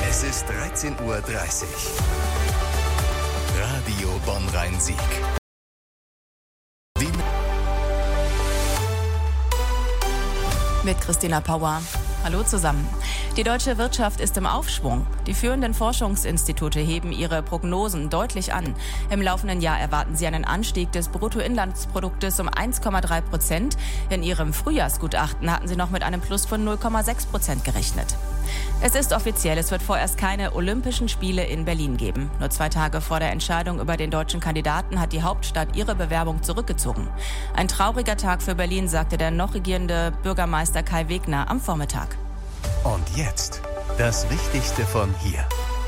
Es ist 13:30 Uhr. Radio Bonn-Rhein-Sieg. Mit Christina Pauer. Hallo zusammen. Die deutsche Wirtschaft ist im Aufschwung. Die führenden Forschungsinstitute heben ihre Prognosen deutlich an. Im laufenden Jahr erwarten sie einen Anstieg des Bruttoinlandsproduktes um 1,3%. In ihrem Frühjahrsgutachten hatten sie noch mit einem Plus von 0,6% gerechnet. Es ist offiziell, es wird vorerst keine Olympischen Spiele in Berlin geben. Nur 2 Tage vor der Entscheidung über den deutschen Kandidaten hat die Hauptstadt ihre Bewerbung zurückgezogen. Ein trauriger Tag für Berlin, sagte der noch regierende Bürgermeister Kai Wegner am Vormittag. Und jetzt das Wichtigste von hier.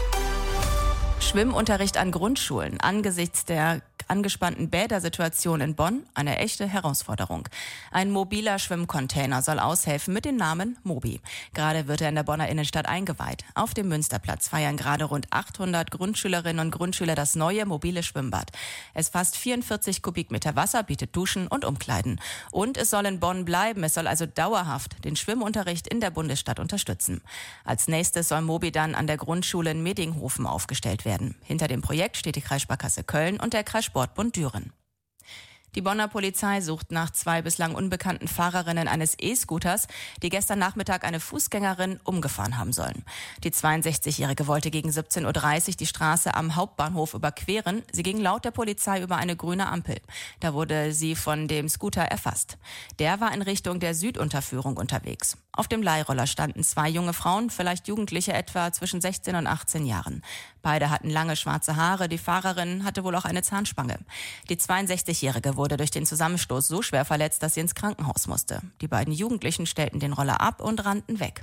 Schwimmunterricht an Grundschulen angesichts der angespannten Bädersituation in Bonn eine echte Herausforderung. Ein mobiler Schwimmcontainer soll aushelfen mit dem Namen Mobi. Gerade wird er in der Bonner Innenstadt eingeweiht. Auf dem Münsterplatz feiern gerade rund 800 Grundschülerinnen und Grundschüler das neue mobile Schwimmbad. Es fasst 44 Kubikmeter Wasser, bietet Duschen und Umkleiden. Und es soll in Bonn bleiben. Es soll also dauerhaft den Schwimmunterricht in der Bundesstadt unterstützen. Als nächstes soll Mobi dann an der Grundschule in Medinghofen aufgestellt werden. Hinter dem Projekt steht die Kreissparkasse Köln und der Kreissportbund Düren. Die Bonner Polizei sucht nach 2 bislang unbekannten Fahrerinnen eines E-Scooters, die gestern Nachmittag eine Fußgängerin umgefahren haben sollen. Die 62-Jährige wollte gegen 17:30 Uhr die Straße am Hauptbahnhof überqueren. Sie ging laut der Polizei über eine grüne Ampel. Da wurde sie von dem Scooter erfasst. Der war in Richtung der Südunterführung unterwegs. Auf dem Leihroller standen 2 junge Frauen, vielleicht Jugendliche etwa zwischen 16 und 18 Jahren. Beide hatten lange schwarze Haare, die Fahrerin hatte wohl auch eine Zahnspange. Die 62-Jährige wurde durch den Zusammenstoß so schwer verletzt, dass sie ins Krankenhaus musste. Die beiden Jugendlichen stellten den Roller ab und rannten weg.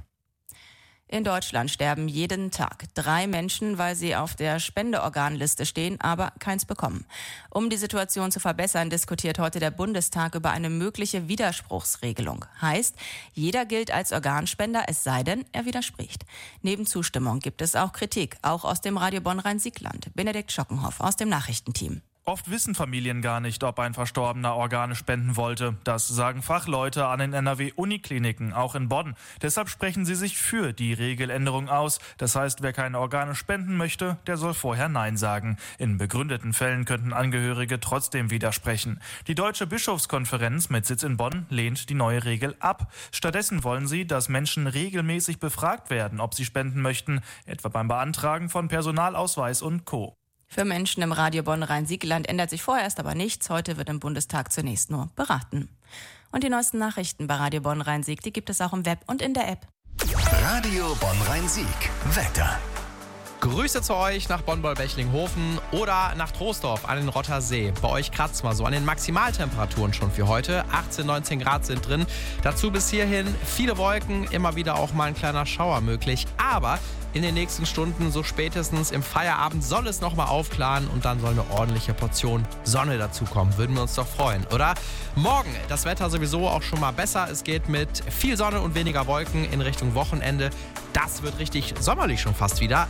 In Deutschland sterben jeden Tag 3 Menschen, weil sie auf der Spendeorganliste stehen, aber keins bekommen. Um die Situation zu verbessern, diskutiert heute der Bundestag über eine mögliche Widerspruchsregelung. Heißt, jeder gilt als Organspender, es sei denn, er widerspricht. Neben Zustimmung gibt es auch Kritik, auch aus dem Radio Bonn-Rhein-Sieg-Land. Benedikt Schockenhoff aus dem Nachrichtenteam. Oft wissen Familien gar nicht, ob ein Verstorbener Organe spenden wollte. Das sagen Fachleute an den NRW-Unikliniken, auch in Bonn. Deshalb sprechen sie sich für die Regeländerung aus. Das heißt, wer keine Organe spenden möchte, der soll vorher Nein sagen. In begründeten Fällen könnten Angehörige trotzdem widersprechen. Die Deutsche Bischofskonferenz mit Sitz in Bonn lehnt die neue Regel ab. Stattdessen wollen sie, dass Menschen regelmäßig befragt werden, ob sie spenden möchten, etwa beim Beantragen von Personalausweis und Co. Für Menschen im Radio Bonn-Rhein-Sieg-Land ändert sich vorerst aber nichts. Heute wird im Bundestag zunächst nur beraten. Und die neuesten Nachrichten bei Radio Bonn-Rhein-Sieg, die gibt es auch im Web und in der App. Radio Bonn-Rhein-Sieg. Wetter. Grüße zu euch nach Bonn-Boll-Bechlinghofen oder nach Troisdorf an den Rotter See. Bei euch kratzt mal so an den Maximaltemperaturen schon für heute. 18, 19 Grad sind drin. Dazu bis hierhin viele Wolken, immer wieder auch mal ein kleiner Schauer möglich. Aber in den nächsten Stunden, so spätestens im Feierabend, soll es nochmal aufklaren und dann soll eine ordentliche Portion Sonne dazukommen. Würden wir uns doch freuen, oder? Morgen das Wetter sowieso auch schon mal besser. Es geht mit viel Sonne und weniger Wolken in Richtung Wochenende. Das wird richtig sommerlich schon fast wieder.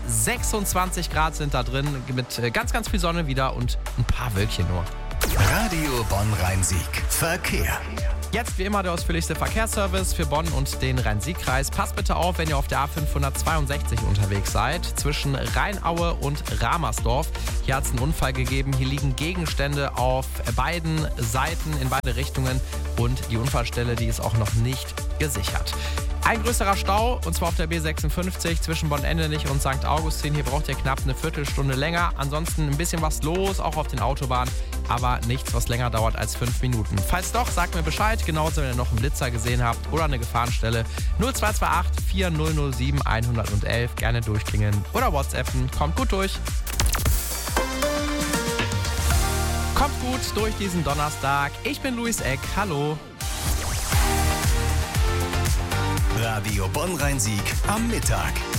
26 Grad sind da drin mit ganz, ganz viel Sonne wieder und ein paar Wölkchen nur. Radio Bonn-Rhein-Sieg. Verkehr. Jetzt wie immer der ausführlichste Verkehrsservice für Bonn und den Rhein-Sieg-Kreis. Passt bitte auf, wenn ihr auf der A562 unterwegs seid, zwischen Rheinaue und Ramersdorf. Hier hat es einen Unfall gegeben. Hier liegen Gegenstände auf beiden Seiten, in beide Richtungen. Und die Unfallstelle, die ist auch noch nicht gesichert. Ein größerer Stau, und zwar auf der B56 zwischen Bonn-Endenich und St. Augustin. Hier braucht ihr knapp eine Viertelstunde länger. Ansonsten ein bisschen was los, auch auf den Autobahnen, aber nichts, was länger dauert als 5 Minuten. Falls doch, sagt mir Bescheid, genauso wenn ihr noch einen Blitzer gesehen habt oder eine Gefahrenstelle. 0228 4007 111, gerne durchklingeln oder WhatsAppen. Kommt gut durch. Kommt gut durch diesen Donnerstag. Ich bin Luis Eck. Hallo. Radio Bonn-Rhein-Sieg am Mittag.